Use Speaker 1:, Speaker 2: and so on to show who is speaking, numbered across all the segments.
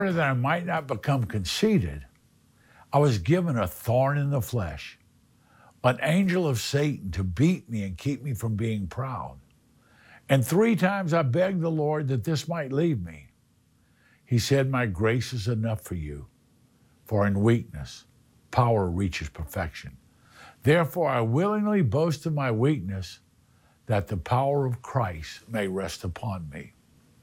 Speaker 1: that I might not become conceited, I was given a thorn in the flesh, an angel of Satan to beat me and keep me from being proud. And 3 times I begged the Lord that this might leave me. He said, my grace is enough for you, for in weakness, power reaches perfection. Therefore, I willingly boast of my weakness, that the power of Christ may rest upon me.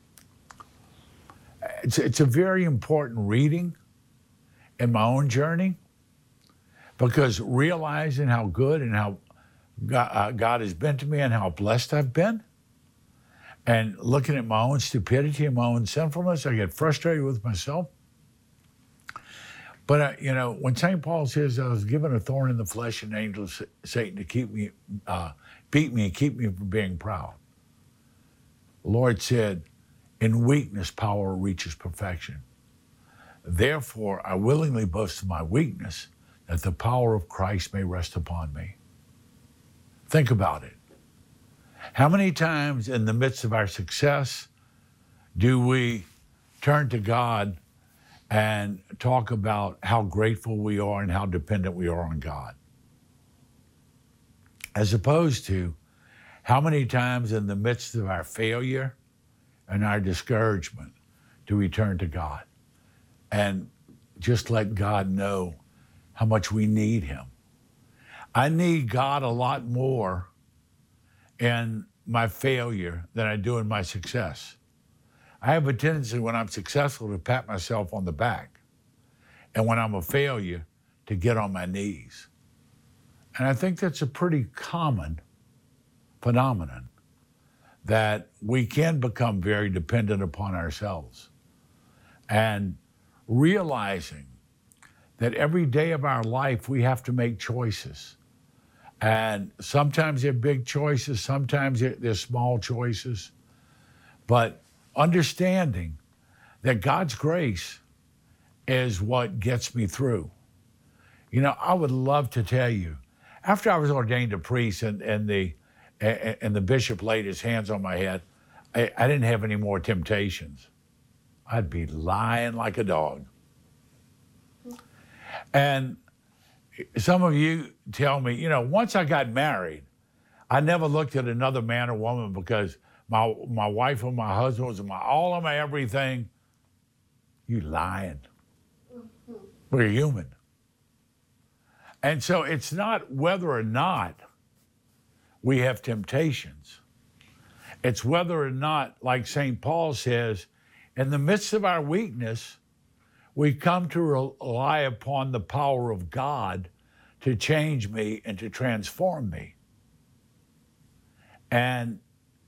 Speaker 1: It's a very important reading in my own journey, because realizing how good and how God has been to me and how blessed I've been, and looking at my own stupidity and my own sinfulness, I get frustrated with myself. But, when St. Paul says, I was given a thorn in the flesh and an angel of Satan to keep me, beat me and keep me from being proud. The Lord said, in weakness, power reaches perfection. Therefore, I willingly boast of my weakness, that the power of Christ may rest upon me. Think about it. How many times in the midst of our success do we turn to God and talk about how grateful we are and how dependent we are on God? As opposed to how many times in the midst of our failure and our discouragement do we turn to God and just let God know how much we need him. I need God a lot more in my failure than I do in my success. I have a tendency when I'm successful to pat myself on the back, and when I'm a failure to get on my knees. And I think that's a pretty common phenomenon, that we can become very dependent upon ourselves. And realizing that every day of our life we have to make choices. And sometimes they're big choices, sometimes they're small choices. But understanding that God's grace is what gets me through. I would love to tell you, after I was ordained a priest and the bishop laid his hands on my head, I didn't have any more temptations. I'd be lying like a dog. And some of you tell me, once I got married, I never looked at another man or woman because my wife or my husband was all of my everything. You lying. We're human. And so it's not whether or not we have temptations. It's whether or not, like St. Paul says, in the midst of our weakness, we come to rely upon the power of God to change me and to transform me. And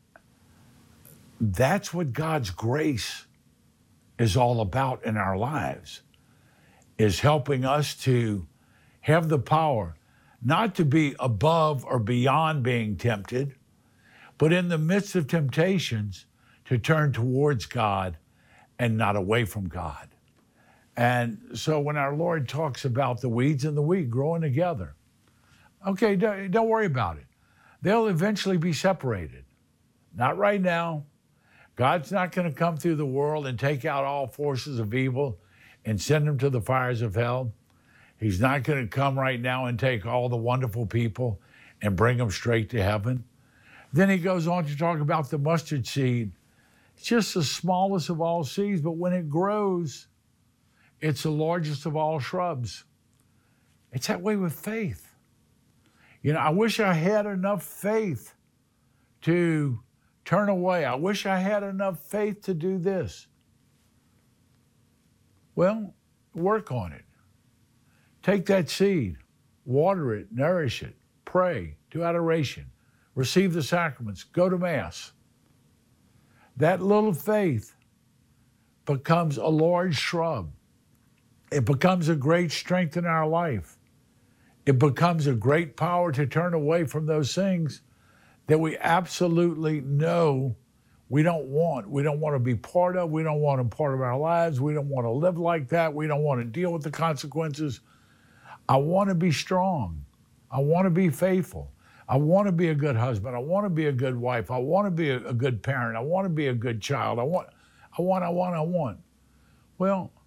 Speaker 1: that's what God's grace is all about in our lives, is helping us to have the power not to be above or beyond being tempted, but in the midst of temptations to turn towards God and not away from God. And so when our Lord talks about the weeds and the wheat growing together, okay, don't worry about it. They'll eventually be separated. Not right now. God's not going to come through the world and take out all forces of evil and send them to the fires of hell. He's not going to come right now and take all the wonderful people and bring them straight to heaven. Then he goes on to talk about the mustard seed. It's just the smallest of all seeds, but when it grows, it's the largest of all shrubs. It's that way with faith. I wish I had enough faith to turn away. I wish I had enough faith to do this. Well, work on it. Take that seed, water it, nourish it, pray, do adoration, receive the sacraments, go to Mass. That little faith becomes a large shrub. It becomes a great strength in our life. It becomes a great power to turn away from those things that we absolutely know we don't want. We don't want to be part of. We don't want them part of our lives. We don't want to live like that. We don't want to deal with the consequences. I want to be strong. I want to be faithful. I want to be a good husband. I want to be a good wife. I want to be a good parent. I want to be a good child. I want. Well,